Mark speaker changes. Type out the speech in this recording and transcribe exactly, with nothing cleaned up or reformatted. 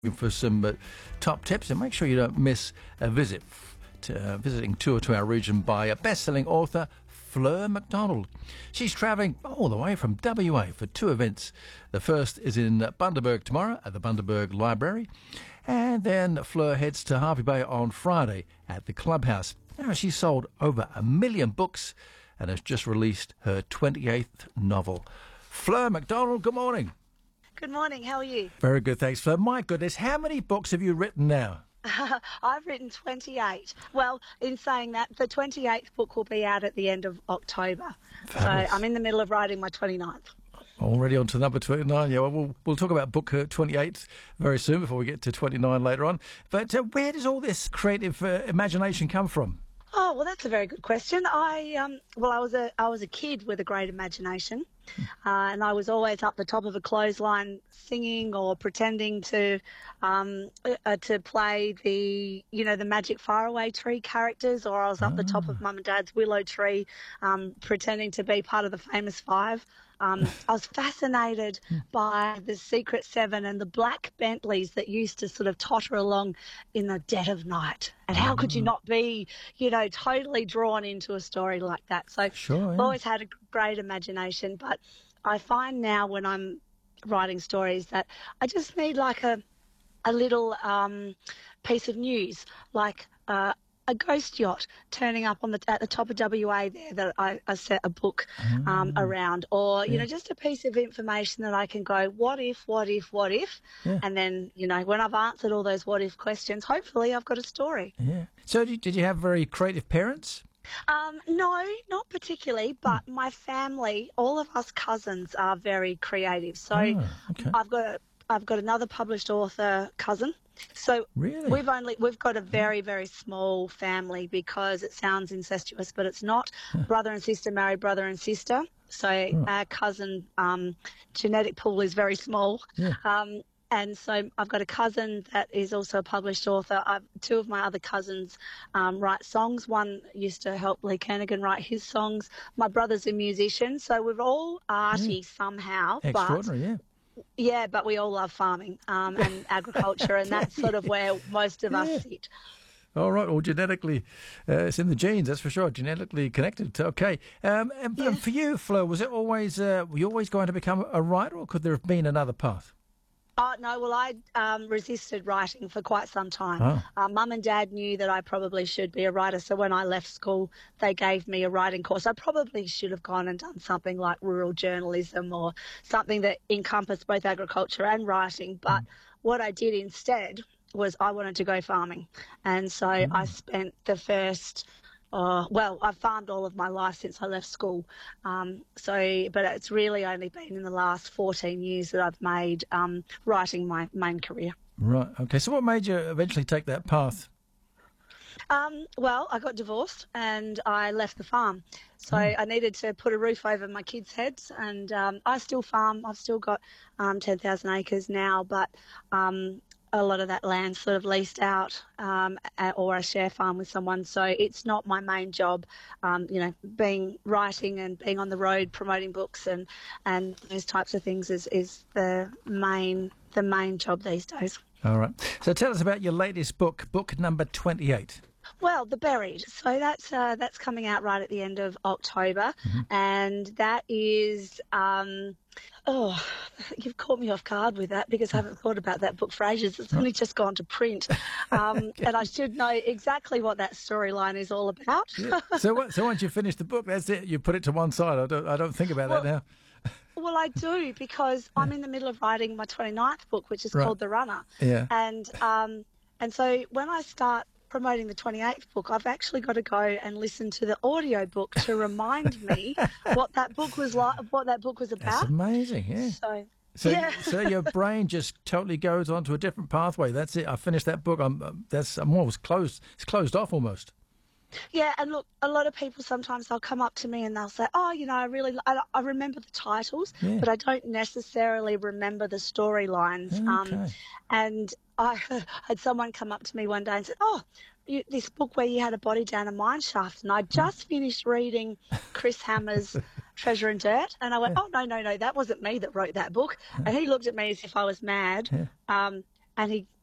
Speaker 1: for some uh, top tips, and make sure you don't miss a visit to uh, visiting tour to our region by a best-selling author Fleur McDonald. She's travelling all the way from W A for two events. The first is in Bundaberg tomorrow at the Bundaberg Library, and then Fleur heads to Hervey Bay on Friday at the Clubhouse. Now, she's sold over a million books and has just released her twenty-eighth novel. Fleur McDonald, good morning.
Speaker 2: Good morning, how are you?
Speaker 1: Very good, thanks, Fleur. My goodness, how many books have you written now?
Speaker 2: I've written twenty-eight. Well, in saying that, the twenty-eighth book will be out at the end of October. Fabulous. So I'm in the middle of writing my twenty-ninth.
Speaker 1: Already on to number twenty-nine. Yeah, well, we'll, we'll talk about book uh, twenty-eight very soon before we get to twenty-nine later on. But uh, where does all this creative uh, imagination come from?
Speaker 2: Oh, well, that's a very good question. I um, well, I was a I was a kid with a great imagination, uh, and I was always up the top of a clothesline singing or pretending to um, uh, to play the you know the Magic Faraway Tree characters, or I was up ah. the top of Mum and Dad's willow tree, um, pretending to be part of the Famous Five. Um, I was fascinated by the Secret Seven and the black Bentleys that used to sort of totter along in the dead of night. And how could you not be, you know, totally drawn into a story like that? So
Speaker 1: sure, yeah.
Speaker 2: I've always had a great imagination, but I find now when I'm writing stories that I just need like a a little um, piece of news, like uh, a ghost yacht turning up on the at the top of W A there that I, I set a book um, oh. around, or you yeah. know, just a piece of information that I can go, what if, what if, what if, yeah. and then you know, when I've answered all those what if questions, hopefully I've got a story.
Speaker 1: Yeah. So did you, did you have very creative parents?
Speaker 2: Um, no, not particularly, but hmm. my family, all of us cousins are very creative. So
Speaker 1: oh, okay.
Speaker 2: I've got a, I've got another published author cousin. So
Speaker 1: really?
Speaker 2: we've only we've got a very, very small family because it sounds incestuous, but it's not.
Speaker 1: Yeah.
Speaker 2: Brother and sister married brother and sister. So
Speaker 1: oh.
Speaker 2: our cousin um, genetic pool is very small.
Speaker 1: Yeah.
Speaker 2: Um, and so I've got a cousin that is also a published author. I've, two of my other cousins um, write songs. One used to help Lee Kernaghan write his songs. My brother's a musician. So we're all arty yeah. somehow.
Speaker 1: Extraordinary,
Speaker 2: but
Speaker 1: yeah.
Speaker 2: Yeah, but we all love farming um, and agriculture, and that's sort of where most of
Speaker 1: yeah.
Speaker 2: us sit.
Speaker 1: All right, well, genetically, uh, it's in the genes, that's for sure, genetically connected. Okay. Um, and,
Speaker 2: yeah.
Speaker 1: and for you, Flo, was it always, uh, were you always going to become a writer, or could there have been another path?
Speaker 2: Oh, no, well, I um, resisted writing for quite some time.
Speaker 1: Oh.
Speaker 2: Uh, Mum and Dad knew that I probably should be a writer, so when I left school, they gave me a writing course. I probably should have gone and done something like rural journalism or something that encompassed both agriculture and writing, but mm. what I did instead was I wanted to go farming, and so mm. I spent the first... Uh, well, I've farmed all of my life since I left school. Um, so, but it's really only been in the last fourteen years that I've made um, writing my main career.
Speaker 1: Right. Okay. So what made you eventually take that path?
Speaker 2: Um, well, I got divorced and I left the farm. So mm. I needed to put a roof over my kids' heads, and um, I still farm. I've still got um, ten thousand acres now, but um, a lot of that land sort of leased out, um, or I share farm with someone. So it's not my main job, um, you know, being writing and being on the road, promoting books and, and those types of things is, is the main, the main job these days.
Speaker 1: All right. So tell us about your latest book, book number twenty-eight.
Speaker 2: Well, The Buried. So that's uh, that's coming out right at the end of October, mm-hmm. and that is um, oh, you've caught me off guard with that because I haven't thought about that book for ages. It's only just gone to print, um, okay. and I should know exactly what that storyline is all about.
Speaker 1: Yeah. So, what, so once you finish the book, that's it. You put it to one side. I don't I don't think about
Speaker 2: well,
Speaker 1: that now.
Speaker 2: Well, I do because yeah. I'm in the middle of writing my twenty-ninth book, which is
Speaker 1: right.
Speaker 2: called The Runner.
Speaker 1: Yeah,
Speaker 2: and um, and so when I start promoting the twenty-eighth book, I've actually got to go and listen to the audio book to remind me what that book was like, what that book was about.
Speaker 1: That's amazing, yeah.
Speaker 2: So,
Speaker 1: so,
Speaker 2: yeah.
Speaker 1: so your brain just totally goes onto a different pathway. That's it. I finished that book. I'm that's I'm almost closed. It's closed off almost.
Speaker 2: Yeah, and look, a lot of people sometimes they'll come up to me and they'll say, "Oh, you know, I really, I, I remember the titles,
Speaker 1: yeah.
Speaker 2: but I don't necessarily remember the storylines."
Speaker 1: Okay.
Speaker 2: Um, and I had someone come up to me one day and said, "Oh, you, this book where you had a body down a mine shaft," and I just finished reading Chris Hammer's Treasure and Dirt, and I went, "Oh no, no, no, that wasn't me that wrote that book." And he looked at me as if I was mad.
Speaker 1: Yeah.
Speaker 2: Um, and he